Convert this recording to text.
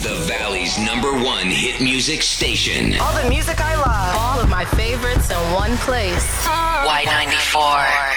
The Valley's #1 hit music station. All the music I love. All of my favorites in one place. Y94.